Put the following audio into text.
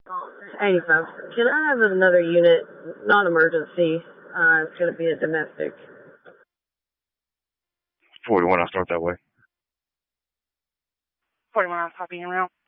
85. Can I have another unit, non-emergency? It's going to be a domestic. 41, I'll start that way. 41, I'll copy en route.